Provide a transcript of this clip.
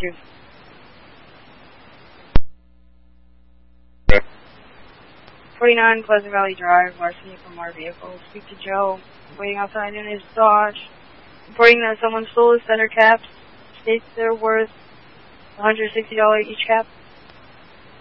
you. 49 Pleasant Valley Drive, larceny from our vehicle. Speak to Joe, waiting outside in his Dodge. Reporting that someone stole his center caps. States they're worth $160 each cap.